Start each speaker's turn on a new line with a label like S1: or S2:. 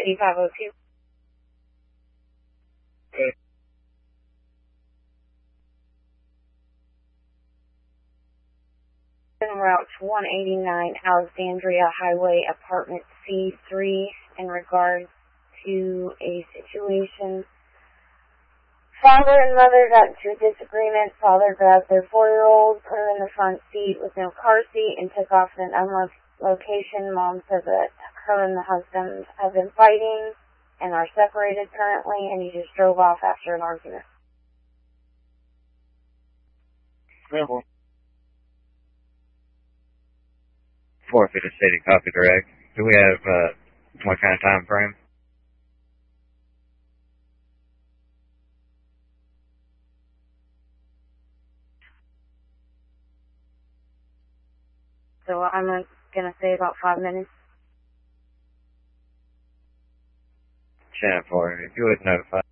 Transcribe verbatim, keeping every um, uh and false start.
S1: eighty-five oh two.
S2: Okay.
S1: Route one eighty-nine, Alexandria Highway, Apartment C three, in regards to a situation. Father and mother got into a disagreement. Father grabbed their four-year-old, put her in the front seat with no car seat, and took off in an unknown location. Mom said that her and the husband have been fighting and are separated currently, and he just drove off after an argument.
S2: Simple.
S3: Forfeited city, copy direct. Do we have, uh, what kind of time frame?
S1: So I'm going to say about five minutes.
S3: ten four, if you would notify.